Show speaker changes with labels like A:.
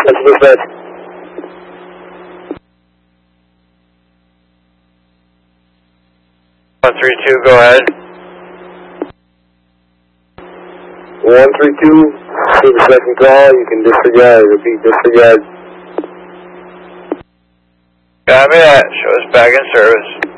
A: That's the
B: 132, go ahead.
A: 132, to the second call, you can disregard, repeat disregard.
B: Copy that, show us back in service.